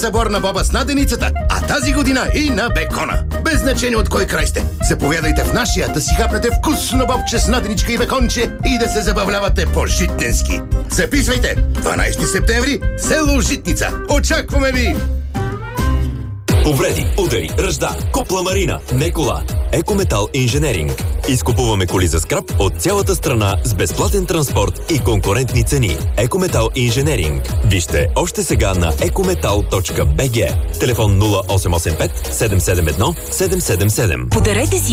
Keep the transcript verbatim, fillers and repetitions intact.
събор на боба с наденицата, а тази година и на бекона. Без значение от кой край сте. Заповядайте в нашия да си хапнете вкусно бобче с наденичка и беконче и да се забавлявате по-житненски. Записвайте! дванайсети септември, село Житница. Очакваме ви! Повреди, удари, ръжда, копла марина, не кола. Екометал инженеринг. Изкупуваме коли за скрап от цялата страна с безплатен транспорт и конкурентни цени. Екометал инженеринг. Вижте още сега на екометал точка би джи. Телефон нула осем осем пет седем седем едно седем седем седем. Подарете си